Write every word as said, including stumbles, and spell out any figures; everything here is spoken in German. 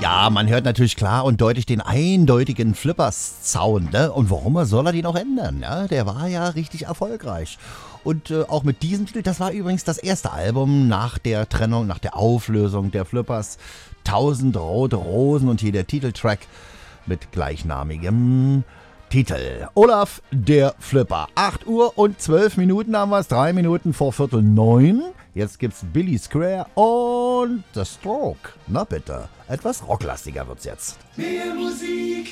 Ja, man hört natürlich klar und deutlich den eindeutigen Flippers-Sound, ne? Und warum soll er den auch ändern? Ja, der war ja richtig erfolgreich. Und äh, auch mit diesem Titel, das war übrigens das erste Album nach der Trennung, nach der Auflösung der Flippers. Tausend rote Rosen und hier der Titeltrack mit gleichnamigem Titel. Olaf, der Flipper. acht Uhr und zwölf Minuten haben wir es, drei Minuten vor Viertel neun. Jetzt gibt's Billy Square und The Stroke. Na bitte, etwas rocklastiger wird's jetzt. Mehr Musik